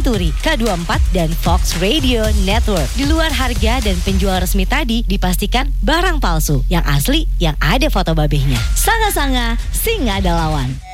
Santuri, K24, dan Fox Radio Network. Di luar harga dan penjual resmi tadi dipastikan barang palsu. Yang asli, yang ada foto babehnya. Sanga-sanga, singa ada lawan.